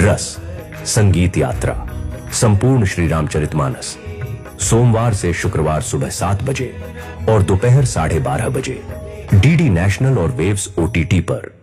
रस संगीत यात्रा संपूर्ण श्री रामचरितमानस सोमवार से शुक्रवार सुबह 7 बजे और दोपहर 12:30 बजे डीडी नेशनल और वेव्स ओटीटी पर।